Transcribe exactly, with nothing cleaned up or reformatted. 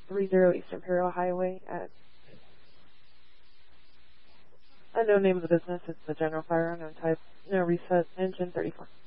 three zero East Imperial Highway at unknown name of the business. It's the General Fire, unknown type, no reset, engine thirty-four.